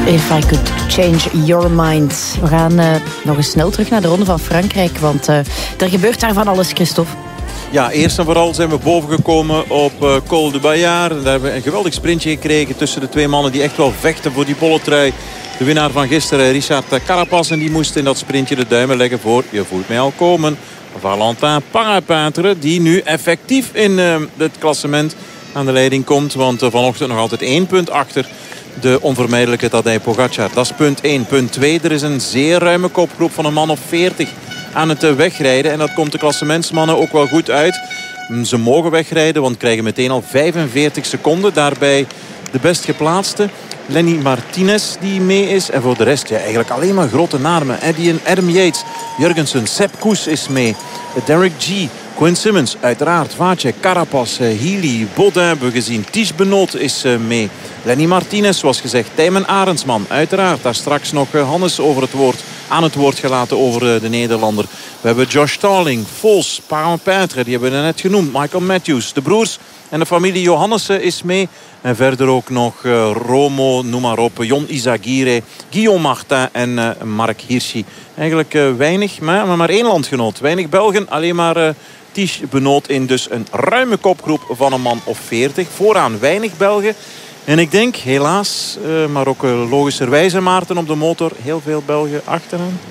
If I Could Change Your Mind. We gaan nog eens snel terug naar de Ronde van Frankrijk, want er gebeurt daar van alles, Christophe. Ja, eerst en vooral zijn we bovengekomen op Col de Bayard. Daar hebben we een geweldig sprintje gekregen tussen de twee mannen die echt wel vechten voor die bolletrui. De winnaar van gisteren, Richard Carapaz, en die moest in dat sprintje de duimen leggen voor, je voelt mij al komen, Valentin Parapintre, die nu effectief in het klassement aan de leiding komt. Want vanochtend nog altijd 1 punt achter de onvermijdelijke Tadej Pogacar. Dat is punt 1. Punt 2, er is een zeer ruime kopgroep van een man of 40 aan het wegrijden. En dat komt de klassementsmannen ook wel goed uit. Ze mogen wegrijden, want krijgen meteen al 45 seconden. Daarbij de best geplaatste, Lenny Martinez, die mee is. En voor de rest, ja, eigenlijk alleen maar grote namen. Eddie en Adam Yates, Jurgensen, Sepp Kuss is mee. Derek G, Quinn Simmons, uiteraard, Vaatje, Carapaz, Healy, Baudin hebben we gezien. Ties Benoot is mee. Lenny Martinez, zoals gezegd. Tijmen Arendsman, uiteraard. Daar straks nog Hannes aan het woord gelaten over de Nederlander. We hebben Josh Starling, Vos, Parapintre, die hebben we net genoemd. Michael Matthews, de broers en de familie Johannessen is mee. En verder ook nog Romo, noem maar op, Jon Izagirre, Guillaume Martin en Mark Hirschi. Eigenlijk weinig, maar 1 landgenoot. Weinig Belgen, alleen maar Ties Benoot in dus een ruime kopgroep van een man of 40. Vooraan weinig Belgen. En ik denk, helaas, maar ook logischerwijze Maarten op de motor, heel veel Belgen achteraan.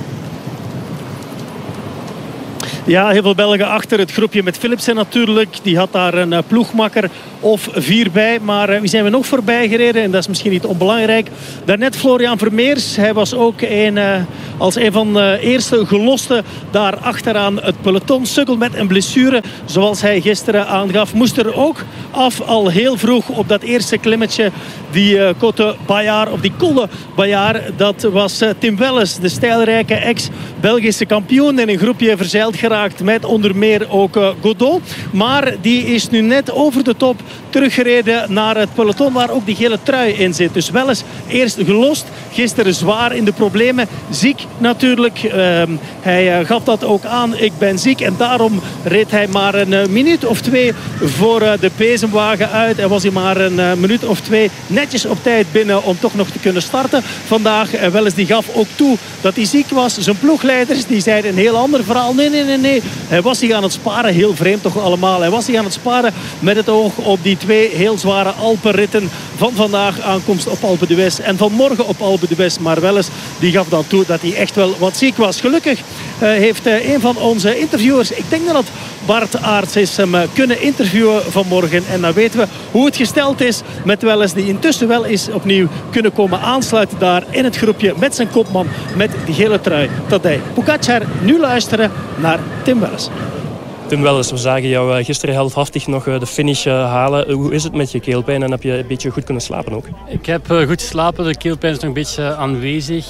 Ja, heel veel Belgen achter. Het groepje met Philipsen natuurlijk. Die had daar een ploegmakker of 4 bij. Maar wie zijn we nog voorbij gereden? En dat is misschien niet onbelangrijk. Daarnet Florian Vermeers. Hij was ook als een van de eerste gelosten daar achteraan het peloton. Sukkelt met een blessure, zoals hij gisteren aangaf. Moest er ook af al heel vroeg op dat eerste klimmetje. Die Côte Bayard, of die Col de Bayard. Dat was Tim Welles, de stijlrijke ex-Belgische kampioen. In een groepje verzeild geraakt met onder meer ook Godot. Maar die is nu net over de top teruggereden naar het peloton waar ook die gele trui in zit. Dus Welles eerst gelost. Gisteren zwaar in de problemen. Ziek natuurlijk. Hij gaf dat ook aan. Ik ben ziek. En daarom reed hij maar een minuut of 2 voor de bezemwagen uit. En was hij maar een minuut of 2 netjes op tijd binnen om toch nog te kunnen starten vandaag. En Welles die gaf ook toe dat hij ziek was. Zijn ploegleiders die zeiden een heel ander verhaal. Nee. Hij was zich aan het sparen. Heel vreemd toch allemaal. Hij was zich aan het sparen met het oog op die 2 heel zware Alpenritten van vandaag. Aankomst op Alpe d'Huez en van morgen op Alpe d'Huez. Maar Welles die gaf dan toe dat hij echt wel wat ziek was. Gelukkig heeft een van onze interviewers, ik denk dat het Bart Aerts is, hem kunnen interviewen vanmorgen. En dan weten we hoe het gesteld is met Welles, die intussen wel is opnieuw kunnen komen aansluiten daar in het groepje met zijn kopman met die gele trui. Tadej Pogacar. Nu luisteren naar Tim Welles. Tim Welles, we zagen jou gisteren heldhaftig nog de finish halen. Hoe is het met je keelpijn en heb je een beetje goed kunnen slapen ook? Ik heb goed geslapen, de keelpijn is nog een beetje aanwezig.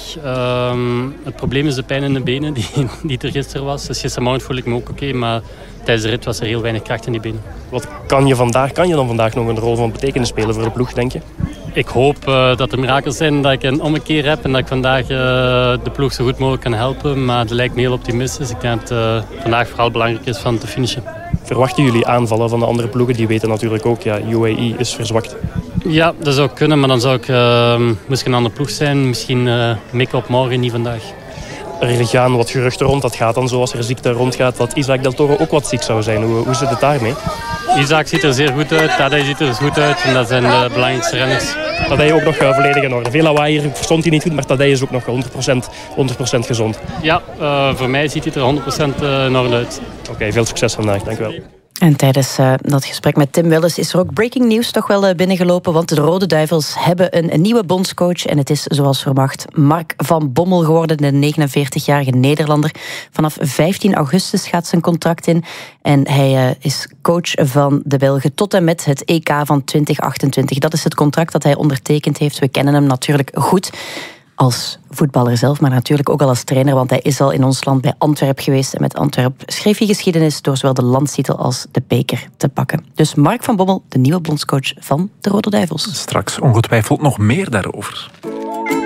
Het probleem is de pijn in de benen die er gisteren was. Dus gistermorgen voel ik me ook oké, maar tijdens de rit was er heel weinig kracht in die benen. Wat kan je dan vandaag nog een rol van betekenis spelen voor de ploeg, denk je? Ik hoop dat er mirakels zijn, dat ik een ommekeer heb en dat ik vandaag de ploeg zo goed mogelijk kan helpen. Maar dat lijkt me heel optimistisch. Ik denk dat vandaag vooral belangrijk is van te finishen. Verwachten jullie aanvallen van de andere ploegen? Die weten natuurlijk ook, ja, UAE is verzwakt. Ja, dat zou kunnen, maar dan zou ik misschien een andere ploeg zijn. Misschien mikken op morgen, niet vandaag. Er gaan wat geruchten rond. Dat gaat dan zoals er ziekte rondgaat dat Isaac Del Toro ook wat ziek zou zijn. Hoe zit het daarmee? Isaac ziet er zeer goed uit. Tadej ziet er dus goed uit. En dat zijn de belangrijkste renners. Tadej ook nog volledig in orde. Veel lawaai hier verstond hij niet goed, maar Tadej is ook nog 100% gezond. Ja, voor mij ziet hij er 100% in orde uit. Oké, veel succes vandaag. Dank u wel. En tijdens dat gesprek met Tim Welles is er ook breaking news toch wel binnengelopen. Want de Rode Duivels hebben een nieuwe bondscoach. En het is zoals verwacht Mark van Bommel geworden. De 49-jarige Nederlander. Vanaf 15 augustus gaat zijn contract in. En hij is coach van de Belgen tot en met het EK van 2028. Dat is het contract dat hij ondertekend heeft. We kennen hem natuurlijk goed als voetballer zelf, maar natuurlijk ook al als trainer, want hij is al in ons land bij Antwerp geweest. En met Antwerp schreef hij geschiedenis door zowel de landstitel als de beker te pakken. Dus Mark van Bommel, de nieuwe bondscoach van de Rode Duivels. Straks ongetwijfeld nog meer daarover.